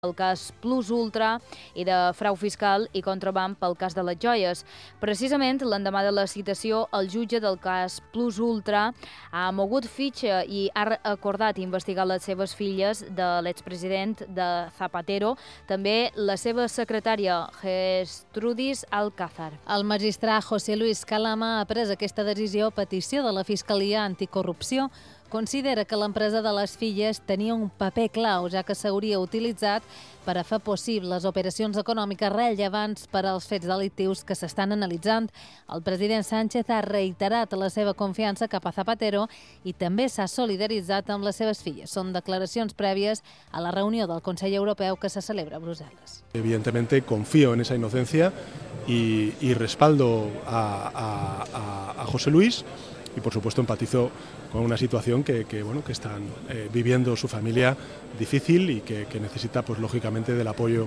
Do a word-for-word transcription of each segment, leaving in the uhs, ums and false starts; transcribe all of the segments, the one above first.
el cas Plus Ultra i de frau fiscal i contraban pel cas de les joies. Precisament, l'endemà de la citació, el jutge del cas Plus Ultra ha mogut fitxa i ha acordat investigar les seves filles de l'expresident de Zapatero, també la seva secretària, Gertrudis Alcázar. El magistrat José Luis Calama ha pres aquesta decisió a petició de la Fiscalia Anticorrupció. Considera que l'empresa de les filles tenia un paper clau, ja que s'hauria utilitzat per a fer possibles operacions econòmiques rellevants per als fets delictius que s'estan analitzant. El president Sánchez ha reiterat la seva confiança cap a Zapatero i també s'ha solidaritzat amb les seves filles. Són declaracions prèvies a la reunió del Consell Europeu que se celebra a Bruselas. Evidentemente confío en esa inocencia y, y respaldo a, a, a, a José Luis. Y por supuesto empatizo con una situación que, que, bueno, que están eh, viviendo su familia difícil y que, que necesita, pues lógicamente, del apoyo,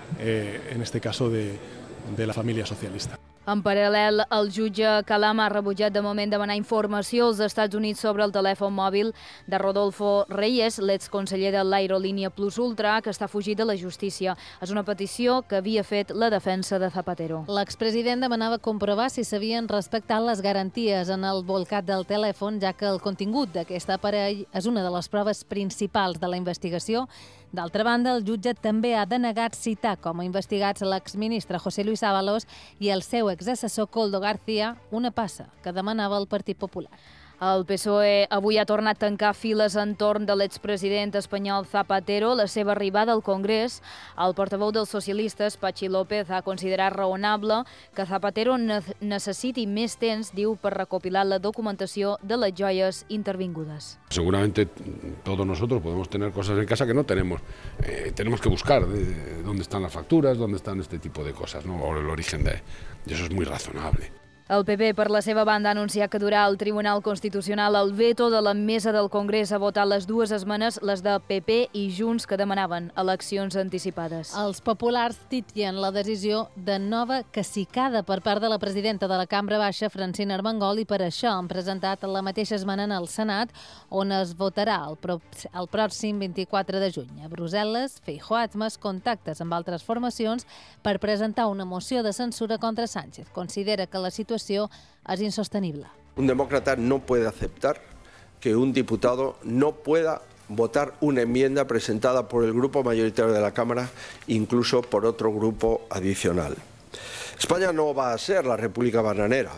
eh, en este caso, de, de la familia socialista. En paral·lel, el jutge Calama ha rebutjat de moment demanar informació als Estats Units sobre el telèfon mòbil de Rodolfo Reyes, l'exconseller de l'aerolínia Plus Ultra, que està fugit de la justícia. És una petició que havia fet la defensa de Zapatero. L'expresident demanava comprovar si s'havien respectat les garanties en el bolcat del telèfon, ja que el contingut d'aquest aparell és una de les proves principals de la investigació. D'altra banda, el jutge també ha denegat citar com a investigats l'exministre José Luis Ábalos i el seu exassessor Koldo García, una passa que demanava el Partit Popular. El P S O E avui ha tornat a tancar files entorn de l'expresident espanyol Zapatero. La seva arribada al Congrés, el portaveu dels socialistes, Patxi López, ha considerat raonable que Zapatero ne necessiti més temps, diu, per recopilar la documentació de les joies intervingudes. Seguramente todos nosotros podemos tener cosas en casa que no tenemos. Eh, tenemos que buscar de dónde están las facturas, dónde están este tipo de cosas, ¿no? O el origen de... Y eso es muy razonable. El P P, per la seva banda, ha anunciat que durà el Tribunal Constitucional el veto de la mesa del Congrés a votar les dues esmenes, les de P P i Junts, que demanaven eleccions anticipades. Els populars titllen la decisió de nova cacicada per part de la presidenta de la Cambra Baixa, Francina Armengol, i per això han presentat la mateixa esmena en el Senat, on es votarà el, pro el pròxim vint-i-quatre de juny. A Brussel·les, Feijóo ha admès contactes amb altres formacions per presentar una moció de censura contra Sánchez. Considera que la situació es insostenible. Un demócrata no puede aceptar que un diputado no pueda votar una enmienda presentada por el grupo mayoritario de la Cámara, incluso por otro grupo adicional. España no va a ser la república bananera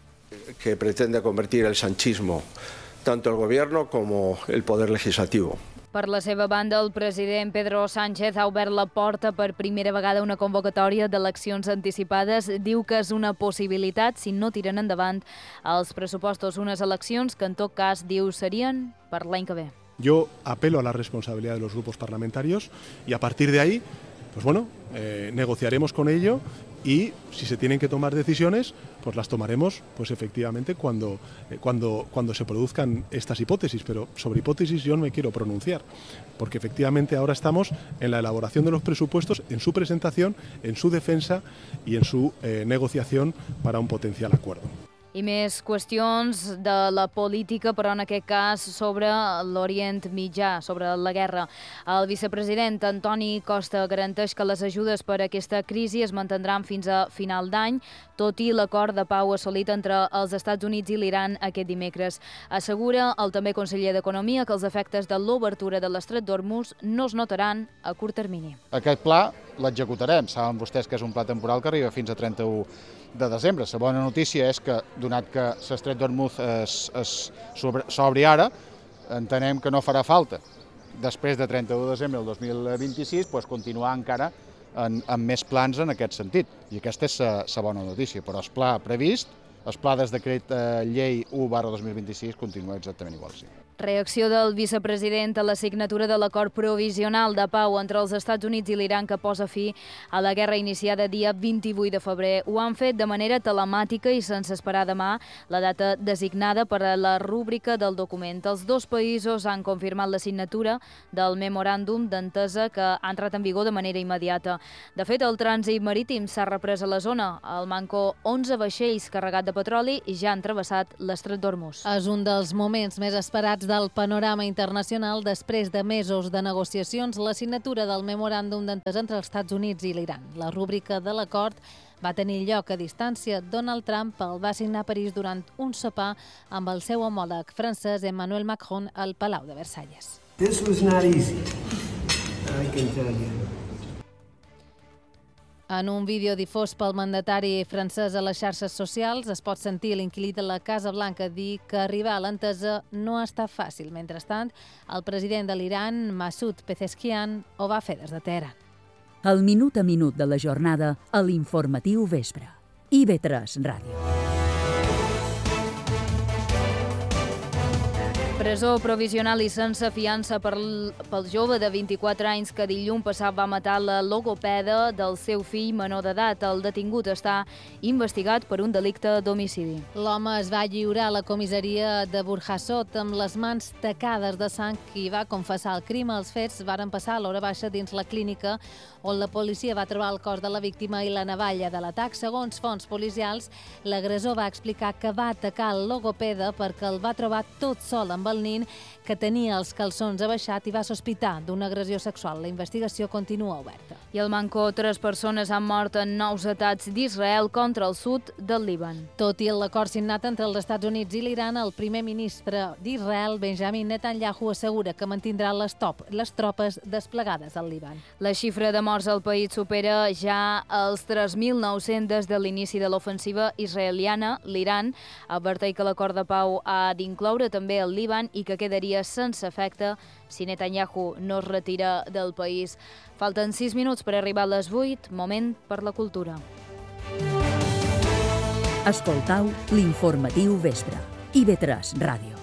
que pretende convertir el sanchismo, tanto el gobierno como el poder legislativo. Per la seva banda, el president Pedro Sánchez ha obert la porta per primera vegada a una convocatòria d'eleccions anticipades. Diu que és una possibilitat si no tiren endavant els pressupostos, unes eleccions que en tot cas, diu, serien per l'any que ve. Yo apelo a la responsabilidad de los grupos parlamentarios y a partir de ahí, pues bueno, eh, negociaremos con ello y si se tienen que tomar decisiones, pues las tomaremos, pues efectivamente cuando, eh, cuando, cuando se produzcan estas hipótesis, pero sobre hipótesis yo no me quiero pronunciar, porque efectivamente ahora estamos en la elaboración de los presupuestos, en su presentación, en su defensa y en su eh, negociación para un potencial acuerdo. I més qüestions de la política, però en aquest cas sobre l'Orient Mitjà, sobre la guerra. El vicepresident Antoni Costa garanteix que les ajudes per a aquesta crisi es mantindran fins a final d'any, tot i l'acord de pau assolit entre els Estats Units i l'Iran aquest dimecres. Assegura el també conseller d'Economia que els efectes de l'obertura de l'Estret d'Hormuz no es notaran a curt termini. Aquest pla l'executarem. Saben vostès que és un pla temporal que arriba fins a trenta-u de desembre. La bona notícia és que, donat que l'Estret d'Hormuz s'obri ara, entenem que no farà falta, després de trenta-u de desembre del dos mil vint-i-sis, doncs continuar encara en, amb més plans en aquest sentit. I aquesta és la bona notícia, però el pla previst, el pla des decret eh, llei u barra dos mil vint-i-sis continua exactament igual. Sí. Reacció del vicepresident a la signatura de l'acord provisional de pau entre els Estats Units i l'Iran que posa fi a la guerra iniciada dia vint-i-vuit de febrer. Ho han fet de manera telemàtica i sense esperar demà la data designada per a la rúbrica del document. Els dos països han confirmat la signatura del memoràndum d'entesa que ha entrat en vigor de manera immediata. De fet, el trànsit marítim s'ha reprès a la zona. Al Manco, onze vaixells carregats de petroli ja han travessat l'Estret d'Hormuz. És un dels moments més esperats Fets del panorama internacional, després de mesos de negociacions, la signatura del memoràndum d'entesa entre els Estats Units i l'Iran. La rúbrica de l'acord va tenir lloc a distància. Donald Trump el va signar a París durant un sopar amb el seu homòleg francès Emmanuel Macron al Palau de Versalles. This was not easy, I can tell you. En un vídeo difós pel mandatari francès a les xarxes socials es pot sentir l'inquilí de la Casa Blanca dir que arribar a l'entesa no ha estat fàcil. Mentrestant, el president de l'Iran, Masoud Pezeshkian, ho va fer des de Teheran. El minut a minut de la jornada a l'informatiu vespre. I V tres Ràdio. Presó provisional i sense fiança pel, pel jove de vint-i-quatre anys que dilluns passat va matar la logopeda del seu fill menor d'edat. El detingut està investigat per un delicte d'homicidi. L'home es va lliurar a la comissaria de Burjasot amb les mans tacades de sang i va confessar el crim. Els fets varen passar a l'hora baixa dins la clínica on la policia va trobar el cos de la víctima i la navalla de l'atac. Segons fonts policials, l'agressor va explicar que va atacar el logopeda perquè el va trobar tot sol amb el nin, que tenia els calçons abaixat i va sospitar d'una agressió sexual. La investigació continua oberta. I al Mancó, tres persones han mort en nous atacs d'Israel contra el sud del Líban. Tot i l'acord signat entre els Estats Units i l'Iran, el primer ministre d'Israel, Benjamin Netanyahu, assegura que mantindrà les, top, les tropes desplegades al Líban. La xifra de morts al país supera ja els tres mil nou-cents des de l'inici de l'ofensiva israeliana. L'Iran adverteix que l'acord de pau ha d'incloure també el Líban i que quedaria sense efecte si Netanyahu no es retira del país. Falten sis minuts per arribar a les vuit, moment per la cultura. Escoltau l'informatiu vespre. I V tres Ràdio.